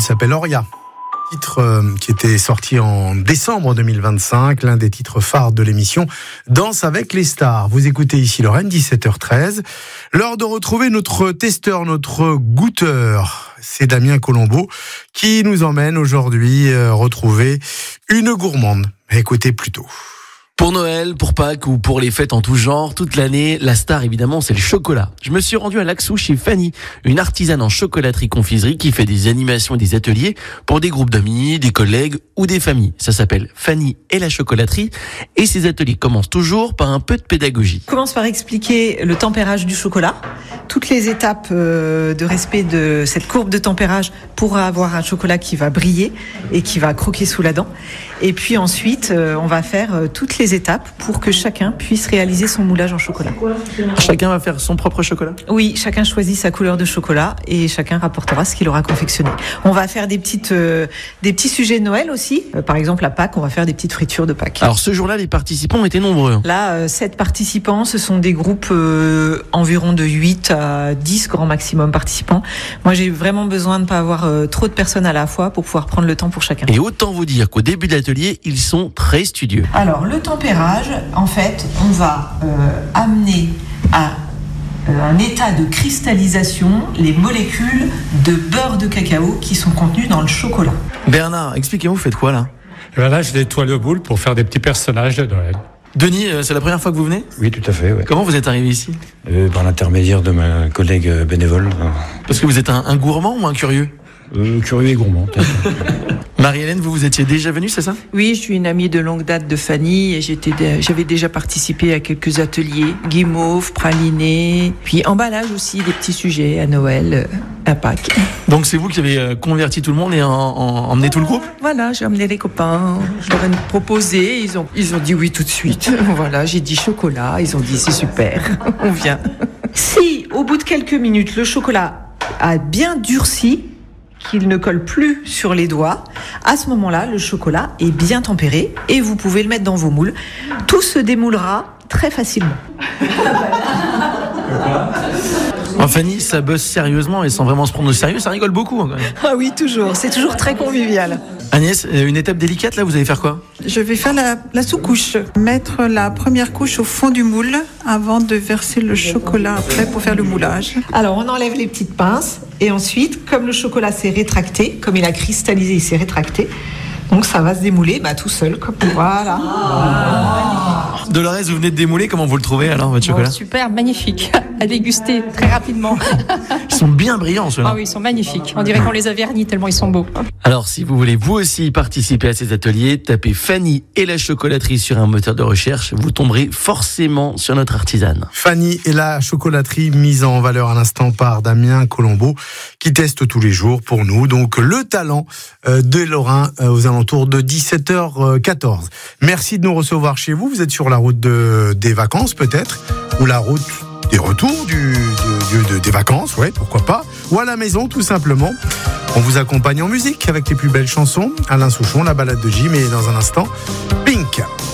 s'appelle Oria. Titre qui était sorti en décembre 2025, l'un des titres phares de l'émission Danse avec les stars. Vous écoutez ici Lorraine, 17h13. L'heure de retrouver notre testeur, notre goûteur. C'est Damien Colombo qui nous emmène aujourd'hui retrouver une gourmande. Écoutez plutôt. Pour Noël, pour Pâques ou pour les fêtes en tout genre, toute l'année, la star évidemment c'est le chocolat. Je me suis rendu à Laxou chez Fanny, une artisane en chocolaterie-confiserie qui fait des animations et des ateliers pour des groupes d'amis, des collègues ou des familles. Ça s'appelle Fanny et la chocolaterie et ces ateliers commencent toujours par un peu de pédagogie. Je commence par expliquer le tempérage du chocolat, toutes les étapes de respect de cette courbe de tempérage pour avoir un chocolat qui va briller et qui va croquer sous la dent. Et puis ensuite, on va faire toutes les étapes pour que chacun puisse réaliser son moulage en chocolat. Chacun va faire son propre chocolat ? Oui, chacun choisit sa couleur de chocolat et chacun rapportera ce qu'il aura confectionné. On va faire des petits sujets de Noël aussi. Par exemple, à Pâques, on va faire des petites fritures de Pâques. Alors ce jour-là, les participants étaient nombreux. Là, 7 participants, ce sont des groupes environ de 8 à 10 grand maximum participants. Moi, j'ai vraiment besoin de ne pas avoir trop de personnes à la fois pour pouvoir prendre le temps pour chacun. Et autant vous dire qu'au début de l'atelier, ils sont très studieux. Alors, le tempérage, en fait, on va amener à un état de cristallisation les molécules de beurre de cacao qui sont contenues dans le chocolat. Bernard, expliquez-moi, vous faites quoi là ? Et là, je nettoie le boule pour faire des petits personnages de Noël. Denis, c'est la première fois que vous venez ? Oui, tout à fait. Ouais. Comment vous êtes arrivé ici ? Par l'intermédiaire de ma collègue bénévole. Parce que vous êtes un gourmand ou un curieux ? Curieux et gourmand, peut-être. Marie-Hélène, vous étiez déjà venue, c'est ça ? Oui, je suis une amie de longue date de Fanny et j'avais déjà participé à quelques ateliers, guimauve, praliné, puis emballage aussi, des petits sujets à Noël, à Pâques. Donc c'est vous qui avez converti tout le monde et emmené tout le groupe ? Voilà, j'ai emmené les copains, je leur ai proposé, ils ont dit oui tout de suite. Voilà, j'ai dit chocolat, ils ont dit c'est super, on vient. Si, au bout de quelques minutes, le chocolat a bien durci, qu'il ne colle plus sur les doigts, à ce moment-là, le chocolat est bien tempéré et vous pouvez le mettre dans vos moules. Tout se démoulera très facilement. Fanny, ça bosse sérieusement et sans vraiment se prendre au sérieux, ça rigole beaucoup. Hein, quand même. Ah oui, toujours. C'est toujours très convivial. Agnès, une étape délicate là, vous allez faire quoi ? Je vais faire la sous-couche. Mettre la première couche au fond du moule avant de verser le chocolat après pour faire le moulage. Alors, on enlève les petites pinces et ensuite, comme le chocolat s'est rétracté, comme il a cristallisé, il s'est rétracté, donc ça va se démouler tout seul. Comme voilà. Dolores, vous venez de démouler, comment vous le trouvez alors, votre chocolat ? Super, magnifique, à déguster très rapidement. Ils sont bien brillants ceux-là. Ah oui, ils sont magnifiques. On dirait qu'on les a vernis tellement ils sont beaux. Alors si vous voulez vous aussi participer à ces ateliers, tapez Fanny et la chocolaterie sur un moteur de recherche, vous tomberez forcément sur notre artisane. Fanny et la chocolaterie, mise en valeur à l'instant par Damien Colombo, qui teste tous les jours pour nous. Donc le talent de Lorrain aux alentours de 17h14. Merci de nous recevoir chez vous. Vous êtes sur la route des vacances peut-être, ou la route des retours des vacances, ouais, pourquoi pas, ou à la maison tout simplement. On vous accompagne en musique avec les plus belles chansons. Alain Souchon, la balade de Jim, et dans un instant, Pink.